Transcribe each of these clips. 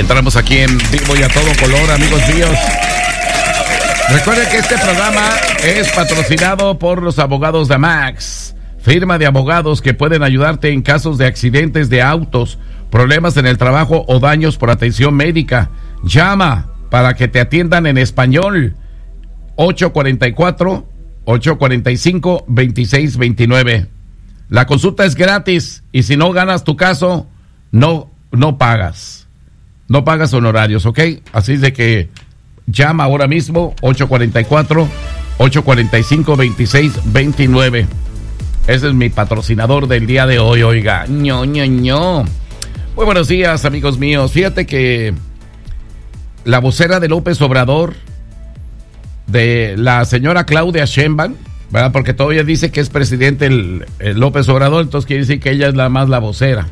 Entramos aquí en vivo y a todo color, amigos míos. Recuerden que este programa es patrocinado por los abogados de Max, firma de abogados que pueden ayudarte en casos de accidentes de autos, problemas en el trabajo o daños por atención médica. Llama para que te atiendan en español. 844-845-2629. La consulta es gratis y si no ganas tu caso, no pagas. No pagas honorarios, ¿ok? Así es de que llama ahora mismo, 844-845-2629. Ese es mi patrocinador del día de hoy, oiga. Muy buenos días, amigos míos. Fíjate que la vocera de López Obrador, de la señora Claudia Sheinbaum, ¿verdad? Porque todavía dice que es presidente el López Obrador, entonces quiere decir que ella es la vocera.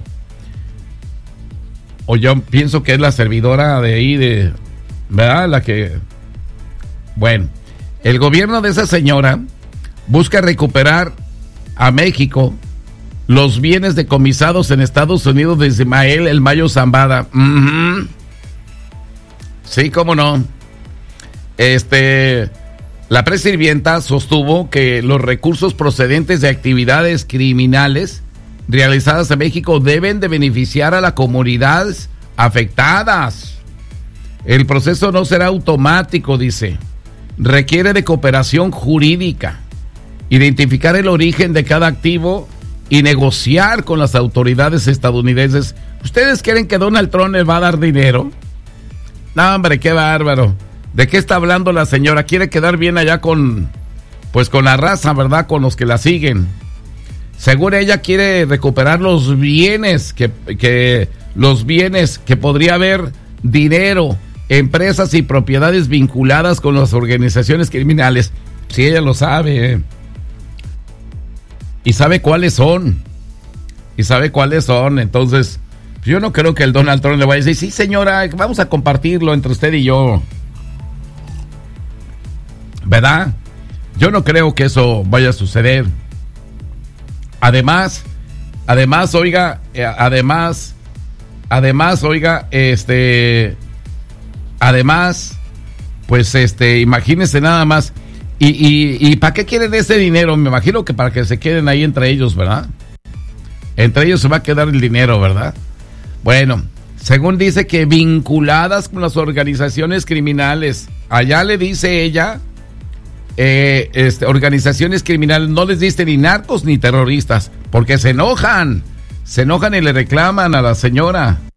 O yo pienso que es la servidora de ahí, ¿verdad? La que... Bueno, el gobierno de esa señora busca recuperar a México los bienes decomisados en Estados Unidos de Ismael El Mayo Zambada. Sí, cómo no. La presidenta sostuvo que los recursos procedentes de actividades criminales realizadas en México deben de beneficiar a las comunidades afectadas. El proceso no será automático, dice. Requiere de cooperación jurídica, identificar el origen de cada activo y negociar con las autoridades estadounidenses. ¿Ustedes creen que Donald Trump les va a dar dinero? No, hombre, qué bárbaro. ¿De qué está hablando la señora? Quiere quedar bien allá con la raza, ¿verdad? Con los que la siguen. Según ella quiere recuperar los bienes que podría haber dinero, empresas y propiedades vinculadas con las organizaciones criminales. Si ella lo sabe, y sabe cuáles son. Entonces, yo no creo que el Donald Trump le vaya a decir, sí señora, vamos a compartirlo entre usted y yo, ¿verdad? Yo no creo que eso vaya a suceder. Además, oiga, pues imagínense nada más. ¿Y para qué quieren ese dinero? Me imagino que para que se queden ahí entre ellos, ¿verdad? Entre ellos se va a quedar el dinero, ¿verdad? Bueno, según dice que vinculadas con las organizaciones criminales, allá le dice ella, organizaciones criminales, no les dice ni narcos ni terroristas, porque se enojan y le reclaman a la señora.